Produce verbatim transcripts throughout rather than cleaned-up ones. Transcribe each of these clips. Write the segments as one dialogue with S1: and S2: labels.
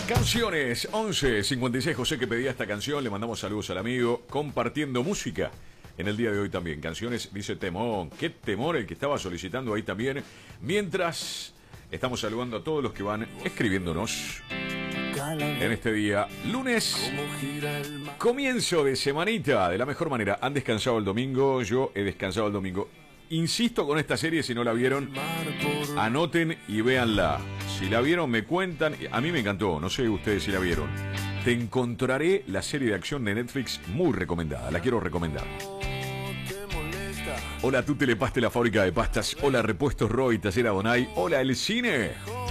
S1: Canciones once cincuenta y seis. José, que pedía esta canción, le mandamos saludos al amigo, compartiendo música en el día de hoy también. Canciones, dice temón, qué temor el que estaba solicitando ahí también. Mientras estamos saludando a todos los que van escribiéndonos en este día, lunes, comienzo de semanita, de la mejor manera. Han descansado el domingo, yo he descansado el domingo. Insisto con esta serie, si no la vieron, anoten y véanla. Si la vieron, me cuentan. A mí me encantó, no sé ustedes si la vieron. Te encontraré, la serie de acción de Netflix, muy recomendada, la quiero recomendar. Hola, tú Telepaste, la fábrica de pastas. Hola, Repuestos Roy, Taller Adonai. Hola, el cine.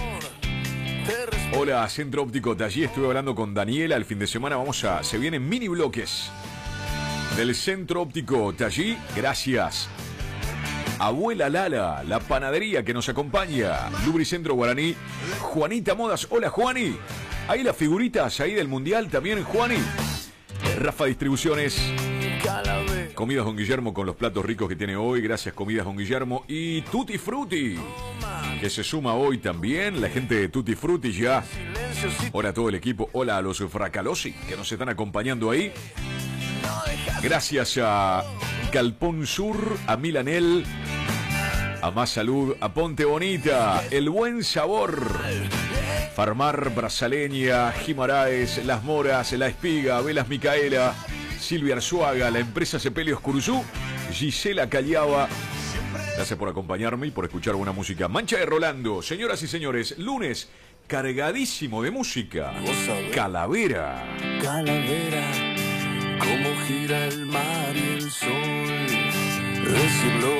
S1: Hola, Centro Óptico Tallí. Estuve hablando con Daniela el fin de semana. Vamos a... Se vienen mini bloques del Centro Óptico Tallí. Gracias. Abuela Lala, la panadería que nos acompaña. Lubricentro Guaraní. Juanita Modas. Hola, Juani. Ahí las figuritas ahí del Mundial también, Juani. Rafa Distribuciones. Comidas Don Guillermo con los platos ricos que tiene hoy. Gracias, Comidas Don Guillermo. Y Tutti Frutti, que se suma hoy también. La gente de Tutti Frutti ya. Hola a todo el equipo. Hola a los Fracalosi que nos están acompañando ahí. Gracias a Galpón Sur, a Milanel, a Más Salud, a Ponte Bonita, El Buen Sabor, Farmar Brazaleña, Jimaraes, Las Moras, La Espiga, Velas Micaela, Silvia Arzuaga, la empresa Sepelios Curuzú, Gisela Callaba. Gracias por acompañarme y por escuchar buena música. Mancha de Rolando, señoras y señores, lunes cargadísimo de música. Calavera.
S2: Calavera, cómo gira el mar y el sol. Reciblo